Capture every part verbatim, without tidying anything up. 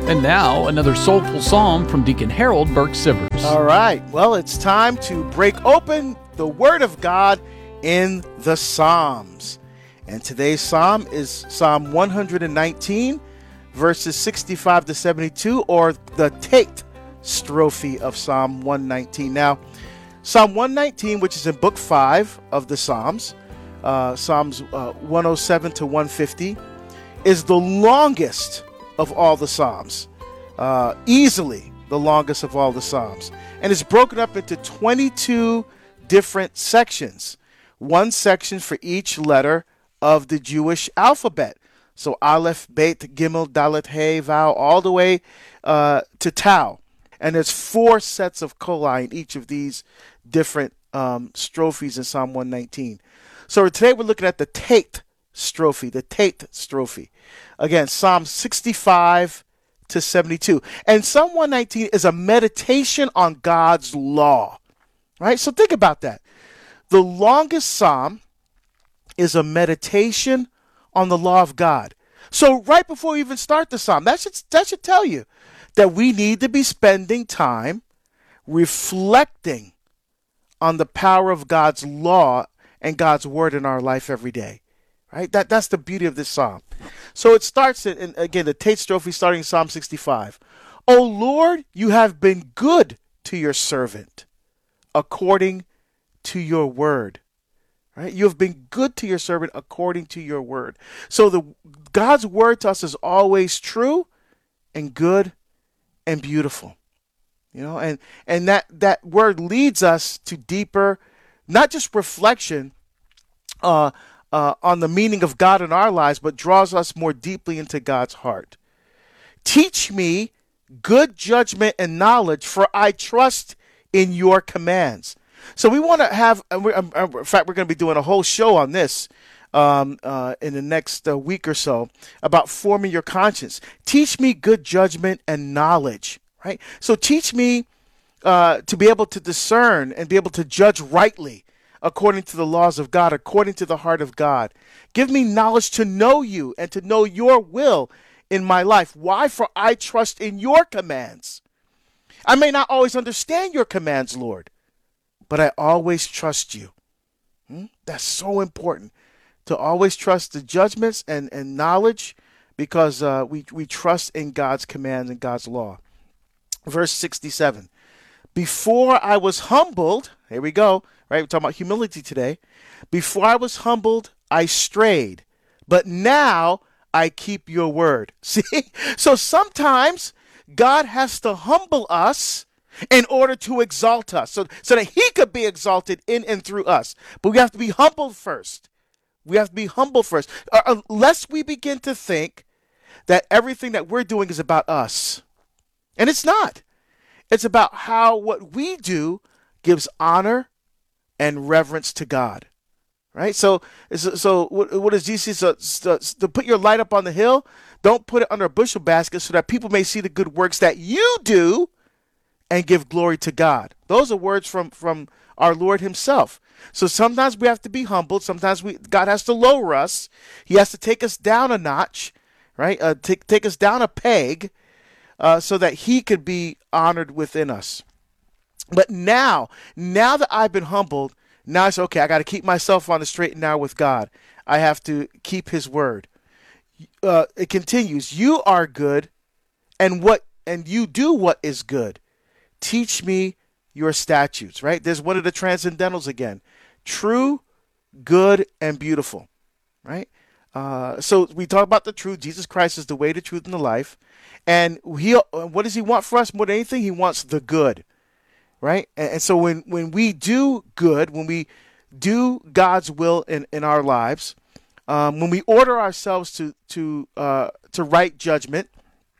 And now, another soulful psalm from Deacon Harold Burke Sivers. All right. Well, it's time to break open the Word of God in the Psalms. And today's psalm is Psalm one nineteen, verses sixty-five to seventy-two, or the Tate strophe of Psalm one nineteen. Now, Psalm one nineteen, which is in Book five of the Psalms, uh, Psalms uh, one oh seven to one fifty, is the longest of all the Psalms, uh, easily the longest of all the Psalms. And it's broken up into twenty-two different sections, one section for each letter of the Jewish alphabet. So Aleph, Bet, Gimel, Dalet, Hey, Vav, all the way uh, to Tau. And there's four sets of coli in each of these different um, strophes in Psalm one nineteen. So today we're looking at the Tate strophe, the Tate strophe. Again, Psalm sixty-five to seventy-two. And Psalm one nineteen is a meditation on God's law, right? So think about that. The longest psalm is a meditation on the law of God. So right before we even start the psalm, that should, that should tell you that we need to be spending time reflecting on the power of God's law and God's word in our life every day. Right? That that's the beauty of this psalm. So it starts in, in again, the Tate strophe starting in Psalm sixty-five. O Lord, you have been good to your servant according to your word. Right? You have been good to your servant according to your word. So the God's word to us is always true and good and beautiful. You know, and and that that word leads us to deeper, not just reflection uh Uh, on the meaning of God in our lives, but draws us more deeply into God's heart. Teach me good judgment and knowledge, for I trust in your commands. So we want to have, in fact, we're going to be doing a whole show on this um, uh, in the next uh, week or so about forming your conscience. Teach me good judgment and knowledge, right? So teach me uh, to be able to discern and be able to judge rightly according to the laws of God, according to the heart of God. Give me knowledge to know you and to know your will in my life. Why? For I trust in your commands. I may not always understand your commands, Lord, but I always trust you. Hmm? That's so important, to always trust the judgments and, and knowledge, because uh, we, we trust in God's commands and God's law. Verse sixty-seven. Before I was humbled, here we go, right? We're talking about humility today. Before I was humbled, I strayed, but now I keep your word. See? So sometimes God has to humble us in order to exalt us, so, so that he could be exalted in and through us. But we have to be humbled first. We have to be humble first. Uh, unless we begin to think that everything that we're doing is about us. And it's not. It's about how what we do gives honor and reverence to God, right? So, so what, what does Jesus say? So, so, to put your light up on the hill, don't put it under a bushel basket, so that people may see the good works that you do and give glory to God. Those are words from, from our Lord himself. So sometimes we have to be humbled. Sometimes we God has to lower us. He has to take us down a notch, right? Uh, take, take us down a peg, Uh, so that he could be honored within us. But now, now that I've been humbled, now it's okay. I got to keep myself on the straight and narrow with God. I have to keep his word. Uh, it continues. You are good, and what and you do what is good. Teach me your statutes. Right? There's one of the transcendentals again. True, good, and beautiful. Right? Uh, so we talk about the truth. Jesus Christ is the way, the truth, and the life. And he, what does he want for us more than anything? He wants the good, right? And, and so when, when we do good, when we do God's will in, in our lives, um, when we order ourselves to to uh, to right judgment,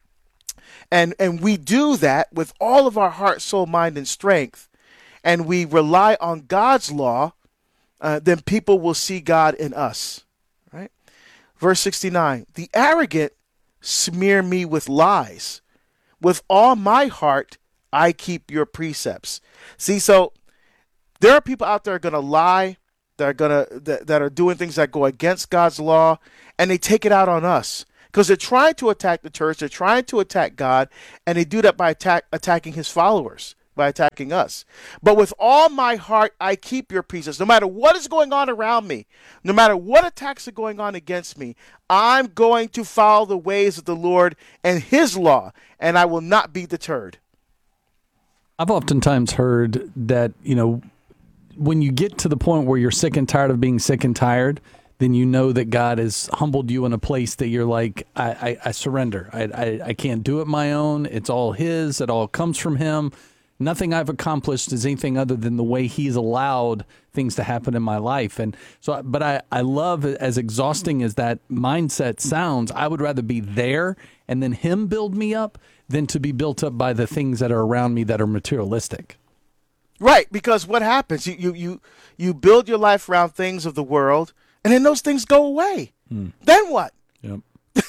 and and we do that with all of our heart, soul, mind, and strength, and we rely on God's law, uh, then people will see God in us, right? Verse sixty-nine, the arrogant smear me with lies. With all my heart, I keep your precepts. See, so there are people out there are going to lie, that are going to that, that are doing things that go against God's law, and they take it out on us. because they're trying to attack the church, they're trying to attack God, and they do that by attack, attacking his followers, by attacking us. But with all my heart, I keep your precepts. No matter what is going on around me, no matter what attacks are going on against me, I'm going to follow the ways of the Lord and his law, and I will not be deterred. I've oftentimes heard that, you know, when you get to the point where you're sick and tired of being sick and tired, then you know that God has humbled you in a place that you're like, I, I, I surrender. I, I, I can't do it my own. It's all his. It all comes from him. Nothing I've accomplished is anything other than the way he's allowed things to happen in my life. And so, but I, I love, as exhausting as that mindset sounds, I would rather be there and then him build me up than to be built up by the things that are around me that are materialistic. Right, because what happens, you you you, you build your life around things of the world, and then those things go away. Hmm. Then what? Yep.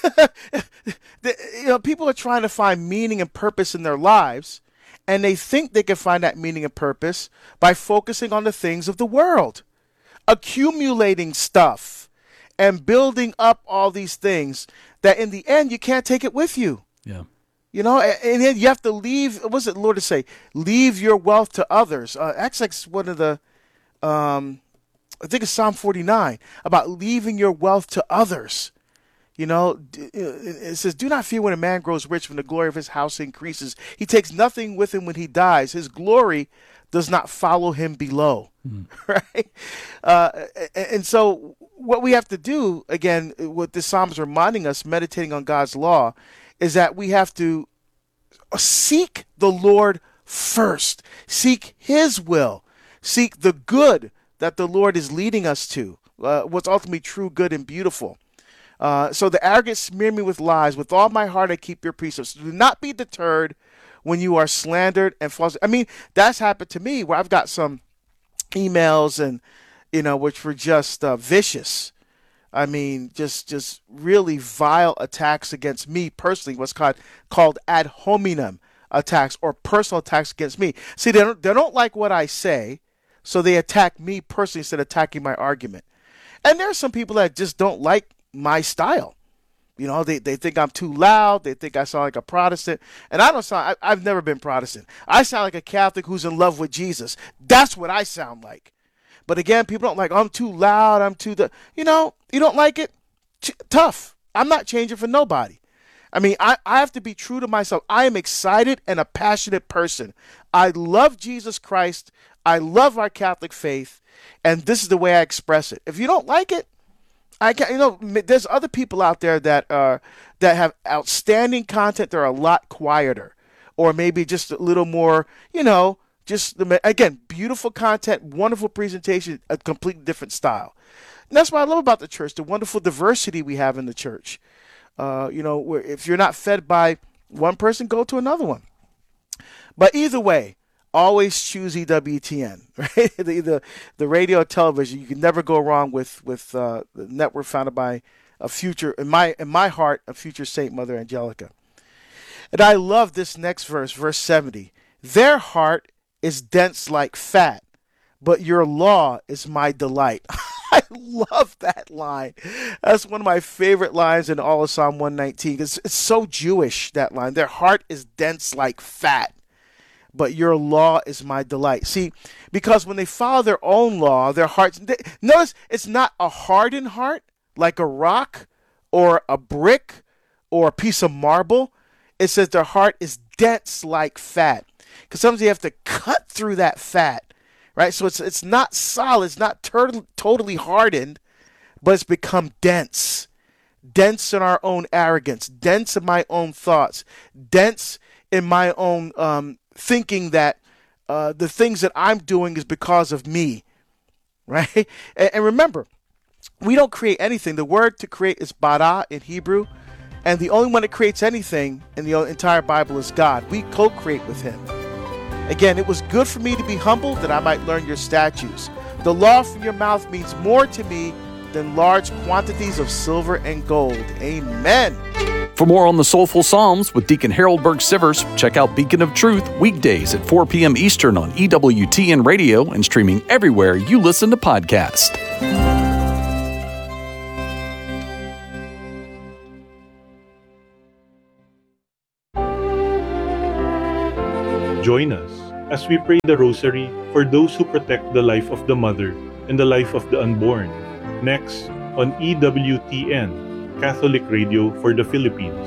the, you know, people are trying to find meaning and purpose in their lives, and they think they can find that meaning and purpose by focusing on the things of the world, accumulating stuff, and building up all these things that in the end you can't take it with you. Yeah. You know, and, and then you have to leave, what's it Lord to say? Leave your wealth to others. Uh, that's like one of the, um, I think it's Psalm forty-nine, about leaving your wealth to others. You know, it says, do not fear when a man grows rich, when the glory of his house increases. He takes nothing with him when he dies. His glory does not follow him below. Mm. Right? Uh, and so what we have to do, again, what this psalm is reminding us, meditating on God's law, is that we have to seek the Lord first, seek his will, seek the good that the Lord is leading us to, uh, what's ultimately true, good, and beautiful. Uh, so the arrogant smear me with lies. With all my heart I keep your precepts. Do not be deterred when you are slandered and false. I mean, that's happened to me where I've got some emails and, you know, which were just uh, vicious. I mean, just just really vile attacks against me personally, what's called called ad hominem attacks or personal attacks against me. See, they don't, they don't like what I say, so they attack me personally instead of attacking my argument. And there are some people that just don't like my style. You know, they, they think I'm too loud. They think I sound like a Protestant. And I don't sound, I, I've never been Protestant. I sound like a Catholic who's in love with Jesus. That's what I sound like. But again, people don't like, I'm too loud, I'm too, the, you know, you don't like it? Ch- tough. I'm not changing for nobody. I mean, I, I have to be true to myself. I am excited and a passionate person. I love Jesus Christ. I love our Catholic faith. And this is the way I express it. If you don't like it, I can, you know, there's other people out there that uh, that have outstanding content. They're a lot quieter, or maybe just a little more, you know, just, again, beautiful content, wonderful presentation, a completely different style. And that's what I love about the church, the wonderful diversity we have in the church. Uh, you know, where if you're not fed by one person, go to another one. But either way, always choose E W T N, right? the, the the radio, television. You can never go wrong with with uh, the network founded by a future, in my in my heart, a future Saint Mother Angelica. And I love this next verse, verse seventy. Their heart is dense like fat, but your law is my delight. I love that line. That's one of my favorite lines in all of Psalm one nineteen. It's, it's so Jewish, that line. Their heart is dense like fat, but your law is my delight. See, because when they follow their own law, their hearts, they, notice it's not a hardened heart like a rock or a brick or a piece of marble. It says their heart is dense like fat. Because sometimes you have to cut through that fat, right? So it's it's not solid, it's not tur- totally hardened, but it's become dense. Dense in our own arrogance, dense in my own thoughts, dense in my own um, thinking that uh, the things that I'm doing is because of me, right? And, and remember, we don't create anything. The word to create is bara in Hebrew, and the only one that creates anything in the entire Bible is God. We co-create with him. Again, it was good for me to be humble that I might learn your statutes. The law from your mouth means more to me than large quantities of silver and gold. Amen. For more on the Soulful Psalms with Deacon Harold Burke-Sivers, check out Beacon of Truth weekdays at four p.m. Eastern on E W T N Radio and streaming everywhere you listen to podcasts. Join us as we pray the Rosary for those who protect the life of the mother and the life of the unborn. Next, on E W T N, Catholic Radio for the Philippines.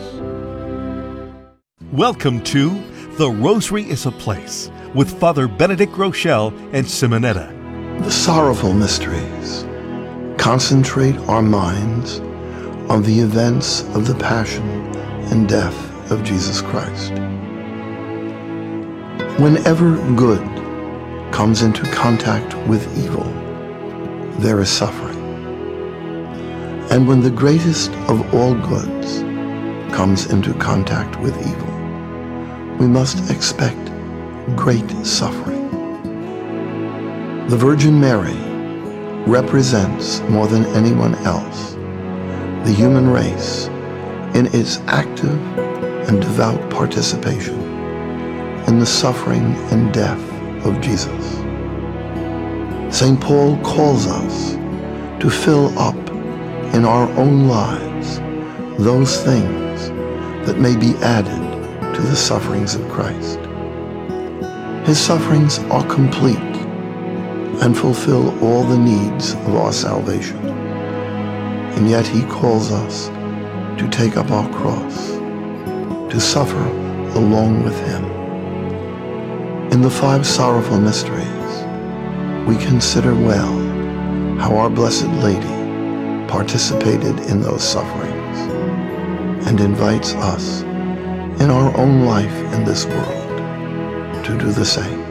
Welcome to The Rosary is a Place with Father Benedict Rochelle and Simonetta. The sorrowful mysteries concentrate our minds on the events of the passion and death of Jesus Christ. Whenever good comes into contact with evil, there is suffering. And when the greatest of all goods comes into contact with evil, we must expect great suffering. The Virgin Mary represents more than anyone else the human race in its active and devout participation in the suffering and death of Jesus. Saint Paul calls us to fill up in our own lives those things that may be added to the sufferings of Christ. His sufferings are complete and fulfill all the needs of our salvation. And yet he calls us to take up our cross, to suffer along with him. In the five sorrowful mysteries, we consider well how our Blessed Lady participated in those sufferings and invites us in our own life in this world to do the same.